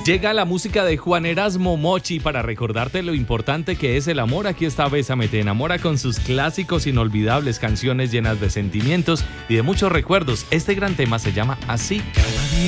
Llega la música de Juan Erasmo Mochi para recordarte lo importante que es el amor. Aquí está Bésame te enamora con sus clásicos inolvidables, canciones llenas de sentimientos y de muchos recuerdos. Este gran tema se llama Así.